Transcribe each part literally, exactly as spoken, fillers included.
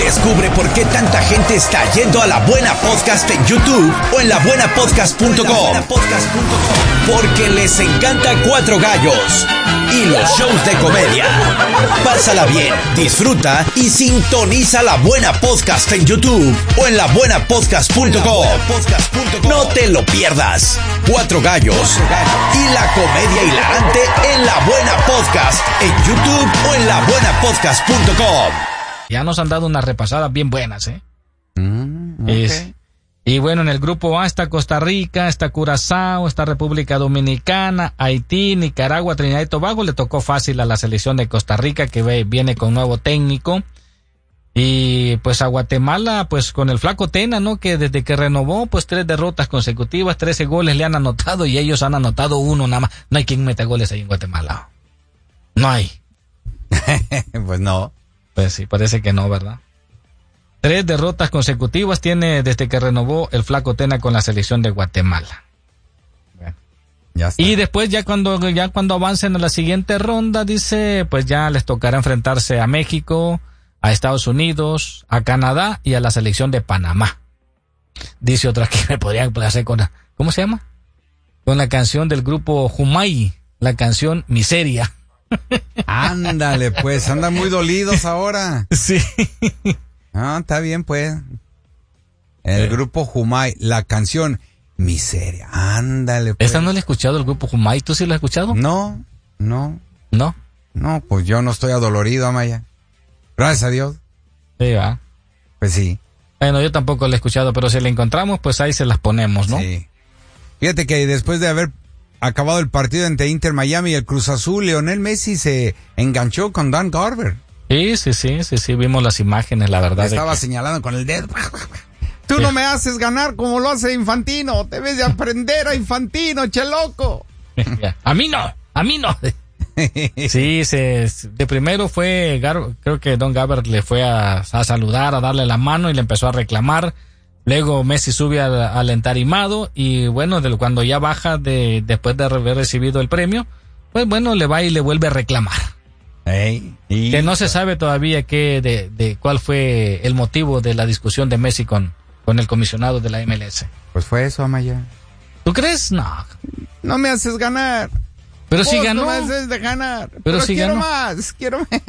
Descubre por qué tanta gente está yendo a La Buena Podcast en YouTube o en la buena podcast punto com. Porque les encanta Cuatro Gallos y los shows de comedia. Pásala bien, disfruta y sintoniza La Buena Podcast en YouTube o en la buena podcast punto com. No te lo pierdas. Cuatro Gallos y la comedia hilarante en La Buena Podcast en YouTube o en la buena podcast punto com. Ya nos han dado unas repasadas bien buenas, ¿eh? Mm, okay. Es, y bueno, en el grupo A está Costa Rica, está Curazao, está República Dominicana, Haití, Nicaragua, Trinidad y Tobago. Le tocó fácil a la selección de Costa Rica, que ve, viene con nuevo técnico. Y pues a Guatemala, pues con el Flaco Tena, ¿no? Que desde que renovó, pues tres derrotas consecutivas, trece goles le han anotado y ellos han anotado uno nada más. No hay quien meta goles ahí en Guatemala. No hay. Pues no. Pues sí, parece que no, ¿verdad? Tres derrotas consecutivas tiene desde que renovó el Flaco Tena con la selección de Guatemala. Bueno, ya está. Y después ya cuando ya cuando avancen a la siguiente ronda, dice, pues ya les tocará enfrentarse a México, a Estados Unidos, a Canadá y a la selección de Panamá. Dice otra que me podrían hacer con la, ¿cómo se llama? Con la canción del grupo Jumay, la canción Miseria. Ándale, pues, andan muy dolidos ahora. Sí. Ah, está bien, pues. El eh. grupo Jumay, la canción Miseria. Ándale, pues. ¿Esta no la he escuchado, el grupo Jumay? ¿Tú sí la has escuchado? No, no. ¿No? No, pues yo no estoy adolorido, Amaya. Gracias a Dios. Sí, va. Pues sí. Bueno, yo tampoco la he escuchado, pero si la encontramos, pues ahí se las ponemos, ¿no? Sí. Fíjate que después de haber acabado el partido entre Inter Miami y el Cruz Azul, Lionel Messi se enganchó con Dan Garber. Sí, sí, sí, sí, sí, vimos las imágenes, la verdad. Le estaba que... señalando con el dedo. Tú sí. No me haces ganar como lo hace Infantino. Debes de aprender a Infantino, che loco. A mí no, a mí no. Sí, se, de primero fue, Gar, creo que Don Garber le fue a, a saludar, a darle la mano y le empezó a reclamar. Luego Messi sube al, al entarimado y bueno, de, cuando ya baja de después de haber recibido el premio, pues bueno, le va y le vuelve a reclamar. Hey, y... Que no se sabe todavía qué de, de cuál fue el motivo de la discusión de Messi con, con el comisionado de la M L S. Pues fue eso, Amaya. ¿Tú crees? No. No me haces ganar. Pero si sí ganó. No me haces de ganar. Pero, Pero sí quiero ganó. más, quiero más.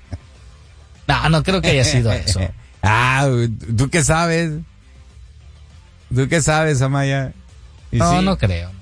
No, no creo que haya sido eso. Ah, ¿tú qué sabes? ¿Tú qué sabes, Amaya? No, sí? no creo.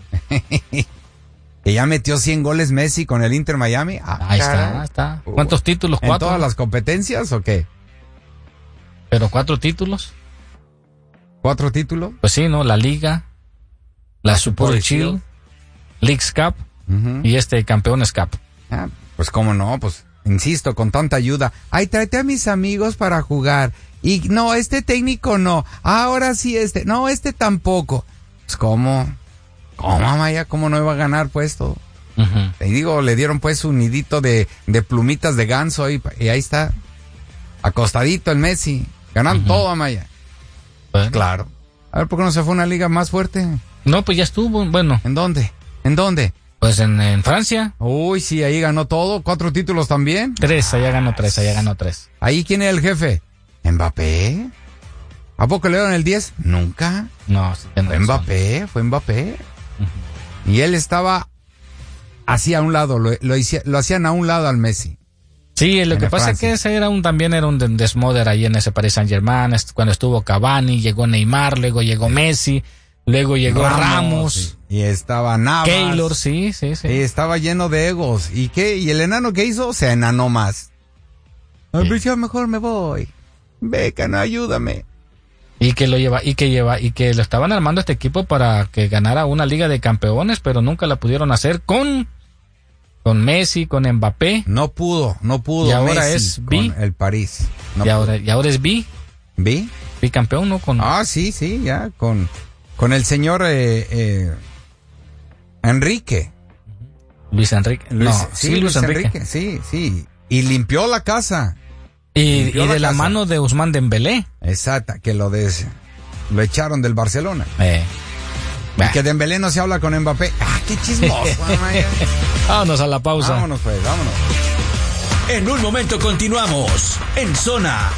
Que ya metió cien goles Messi con el Inter Miami. Ah, ahí está, ahí está. ¿Cuántos títulos? ¿En ¿Cuatro? todas las competencias o qué? ¿Pero cuatro títulos? ¿Cuatro títulos? Pues sí, ¿no? La Liga, la, la Super Shield, Leagues Cup uh-huh. y este Campeones Cup. Ah, pues cómo no, pues insisto, con tanta ayuda. Ay, tráete a mis amigos para jugar. Y no, este técnico no. Ahora sí este. No, este tampoco. Pues cómo. ¿Cómo, Amaya? ¿Cómo no iba a ganar pues todo? Uh-huh. Te digo, le dieron pues un nidito de, de plumitas de ganso y, y ahí está. Acostadito el Messi. Ganando uh-huh. todo, Amaya. Bueno. Claro. A ver, ¿por qué no se fue a una liga más fuerte? No, pues ya estuvo. Bueno. ¿En dónde? ¿En dónde? Pues en, en Francia. Uy, sí, ahí ganó todo. ¿Cuatro títulos también? Tres, allá ganó tres, allá ganó tres. ¿Ahí quién es el jefe? ¿Mbappé? ¿A poco le dieron el diez? Nunca. No, sí, fue Mbappé, fue Mbappé. Uh-huh. Y él estaba así a un lado, lo, lo, lo hacían a un lado al Messi. Sí, lo que pasa es que ese era un, también era un desmoder ahí en ese Paris Saint-Germain, cuando estuvo Cavani, llegó Neymar, luego llegó sí. Messi, luego llegó Ramos. Ramos sí. Y estaba Navas. Keylor, sí, sí, sí. Y estaba lleno de egos. ¿Y qué? ¿Y el enano qué hizo? Se enanó más. Sí. Ay, yo mejor me voy. Beca, no, ayúdame. Y que lo lleva, y que lleva, y que lo estaban armando este equipo para que ganara una Liga de Campeones, pero nunca la pudieron hacer con, con Messi, con Mbappé. No pudo, no pudo. Y ahora Messi es B. Con el París. No y ahora, y ahora es B. ¿B? Bicampeón, ¿no? Con... Ah, sí, sí, ya, con, con el señor, eh, eh, Enrique. Luis Enrique. Luis, no, sí, sí, Luis, Luis Enrique. Enrique. Sí, sí. Y limpió la casa. Y, y la de la casa. mano de Ousmane Dembélé. Exacto, que lo des, lo echaron del Barcelona. Eh. Y bah. Que Dembélé no se habla con Mbappé. Ah, qué chismoso. Vámonos a la pausa. Vámonos pues, vámonos. En un momento continuamos en Zona